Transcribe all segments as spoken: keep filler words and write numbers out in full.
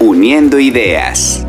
uniendo ideas.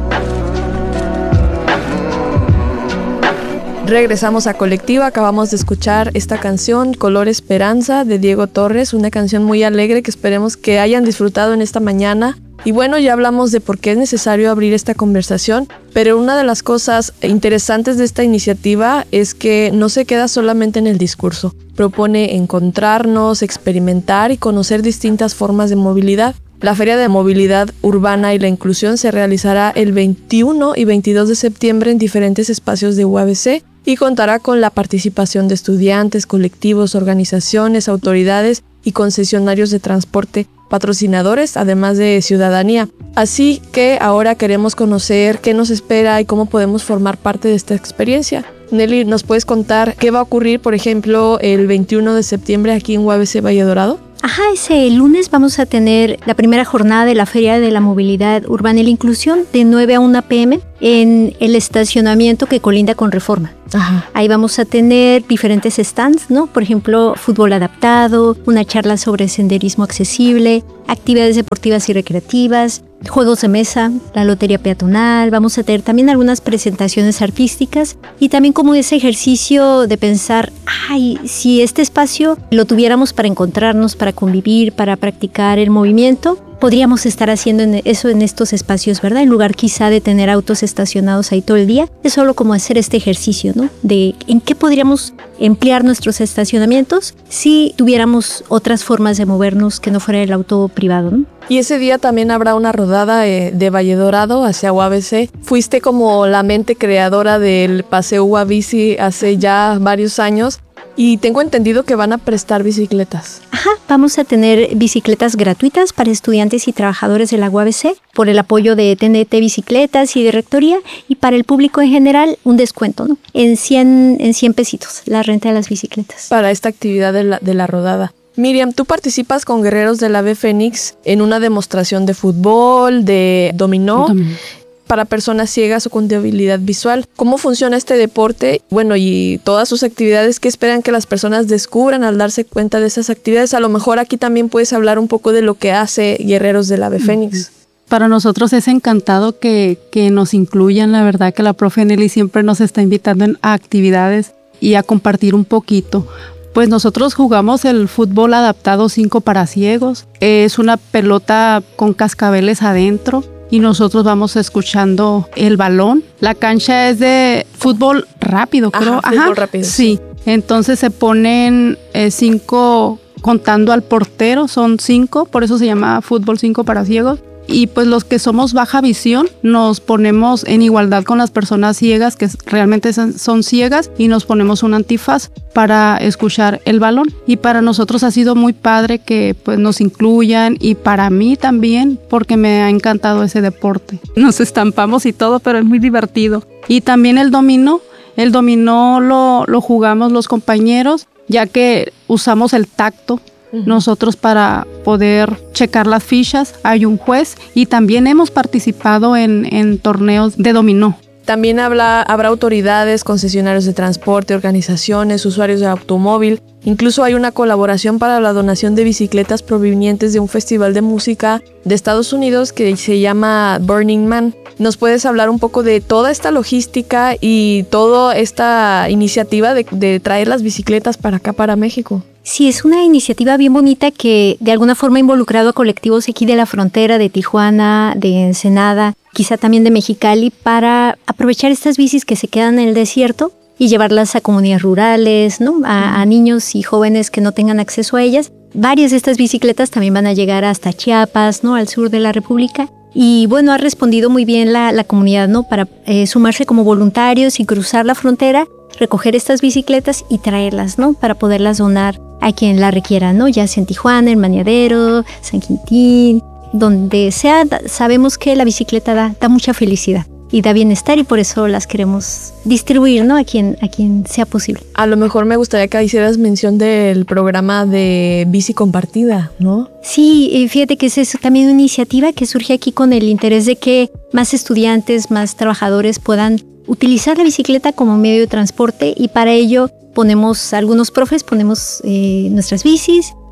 Regresamos a Colectiva, acabamos de escuchar esta canción Color Esperanza de Diego Torres, una canción muy alegre que esperemos que hayan disfrutado en esta mañana. Y bueno, ya hablamos de por qué es necesario abrir esta conversación, pero una de las cosas interesantes de esta iniciativa es que no se queda solamente en el discurso. Propone encontrarnos, experimentar y conocer distintas formas de movilidad. La Feria de Movilidad Urbana y la Inclusión se realizará el veintiuno y veintidós de septiembre en diferentes espacios de U A B C y contará con la participación de estudiantes, colectivos, organizaciones, autoridades y concesionarios de transporte, patrocinadores, además de ciudadanía. Así que ahora queremos conocer qué nos espera y cómo podemos formar parte de esta experiencia. Nelly, ¿nos puedes contar qué va a ocurrir, por ejemplo, el veintiuno de septiembre aquí en U A B C Valle Dorado? Ajá, ese lunes vamos a tener la primera jornada de la Feria de la Movilidad Urbana y la Inclusión de nueve a una pe eme en el estacionamiento que colinda con Reforma. Ajá. Ahí vamos a tener diferentes stands, ¿no? Por ejemplo, fútbol adaptado, una charla sobre senderismo accesible, actividades deportivas y recreativas, juegos de mesa, la lotería peatonal. Vamos a tener también algunas presentaciones artísticas y también como ese ejercicio de pensar, ay, si este espacio lo tuviéramos para encontrarnos, para convivir, para practicar el movimiento, podríamos estar haciendo eso en estos espacios, ¿verdad? En lugar quizá de tener autos estacionados ahí todo el día, es solo como hacer este ejercicio, ¿no? De en qué podríamos emplear nuestros estacionamientos si tuviéramos otras formas de movernos que no fuera el auto privado, ¿no? Y ese día también habrá una rodada eh, de Valle Dorado hacia U A B C. Fuiste como la mente creadora del Paseo U A Bici hace ya varios años. Y tengo entendido que van a prestar bicicletas. Ajá, vamos a tener bicicletas gratuitas para estudiantes y trabajadores de la U A B C por el apoyo de T N T Bicicletas y de Rectoría, y para el público en general un descuento, ¿no? En cien, en cien pesitos la renta de las bicicletas. Para esta actividad de la, de la rodada. Miriam, tú participas con guerreros del Ave Fénix en una demostración de fútbol, de dominó. dominó. Para personas ciegas o con debilidad visual. ¿Cómo funciona este deporte? Bueno, y todas sus actividades, ¿qué esperan que las personas descubran al darse cuenta de esas actividades? A lo mejor aquí también puedes hablar un poco de lo que hace Guerreros del Ave Fénix. Para nosotros es encantado que, que nos incluyan. La verdad que la profe Nelly siempre nos está invitando a actividades y a compartir un poquito. Pues nosotros jugamos el fútbol adaptado cinco para ciegos. Es una pelota con cascabeles adentro y nosotros vamos escuchando el balón. La cancha es de fútbol rápido, creo. Ajá, fútbol rápido. Sí. Entonces se ponen eh, cinco contando al portero, son cinco, por eso se llama fútbol cinco para ciegos. Y pues los que somos baja visión nos ponemos en igualdad con las personas ciegas, que realmente son ciegas, y nos ponemos un antifaz para escuchar el balón. Y para nosotros ha sido muy padre que pues nos incluyan, y para mí también, porque me ha encantado ese deporte. Nos estampamos y todo, pero es muy divertido. Y también el dominó, el dominó lo, lo jugamos los compañeros, ya que usamos el tacto. Nosotros para poder checar las fichas hay un juez, y también hemos participado en, en torneos de dominó. También habla, habrá autoridades, concesionarios de transporte, organizaciones, usuarios de automóvil. Incluso hay una colaboración para la donación de bicicletas provenientes de un festival de música de Estados Unidos que se llama Burning Man. ¿Nos puedes hablar un poco de toda esta logística y toda esta iniciativa de, de traer las bicicletas para acá, para México? Sí, es una iniciativa bien bonita que de alguna forma ha involucrado a colectivos aquí de la frontera, de Tijuana, de Ensenada, quizá también de Mexicali, para aprovechar estas bicis que se quedan en el desierto y llevarlas a comunidades rurales, ¿no? A, a niños y jóvenes que no tengan acceso a ellas. Varias de estas bicicletas también van a llegar hasta Chiapas, ¿no? Al sur de la República. Y bueno, ha respondido muy bien la, la comunidad, ¿no? Para eh, sumarse como voluntarios y cruzar la frontera, recoger estas bicicletas y traerlas, ¿no? Para poderlas donar a quien la requiera, ¿no? Ya sea en Tijuana, en Maniadero, San Quintín, donde sea. Sabemos que la bicicleta da, da mucha felicidad y da bienestar, y por eso las queremos distribuir, ¿no? A quien, a quien sea posible. A lo mejor me gustaría que hicieras mención del programa de bici compartida, ¿no? Sí, fíjate que es eso, también una iniciativa que surge aquí con el interés de que más estudiantes, más trabajadores puedan utilizar la bicicleta como medio de transporte, y para ello ponemos, algunos profes ponemos eh, nuestras bicis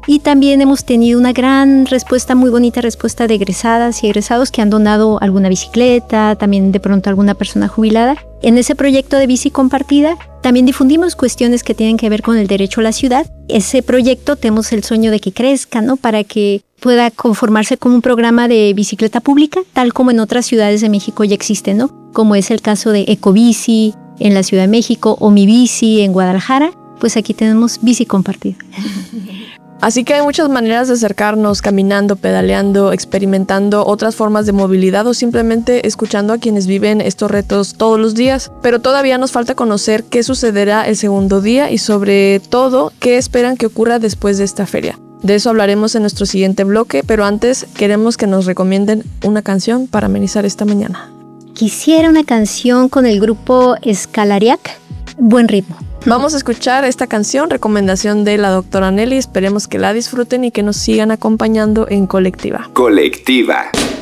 Y también hemos tenido una gran respuesta, muy bonita respuesta de egresadas y egresados que han donado alguna bicicleta, también de pronto alguna persona jubilada. En ese proyecto de bici compartida también difundimos cuestiones que tienen que ver con el derecho a la ciudad. Ese proyecto tenemos el sueño de que crezca, ¿no? Para que pueda conformarse como un programa de bicicleta pública, tal como en otras ciudades de México ya existe, ¿no? Como es el caso de Ecobici en la Ciudad de México o Mi Bici en Guadalajara. Pues aquí tenemos bici compartida. Así que hay muchas maneras de acercarnos, caminando, pedaleando, experimentando otras formas de movilidad o simplemente escuchando a quienes viven estos retos todos los días. Pero todavía nos falta conocer qué sucederá el segundo día y sobre todo qué esperan que ocurra después de esta feria. De eso hablaremos en nuestro siguiente bloque, pero antes queremos que nos recomienden una canción para amenizar esta mañana. Quisiera una canción con el grupo Escalariac, Buen Ritmo. Vamos a escuchar esta canción, recomendación de la doctora Nelly. Esperemos que la disfruten y que nos sigan acompañando en Colectiva. Colectiva.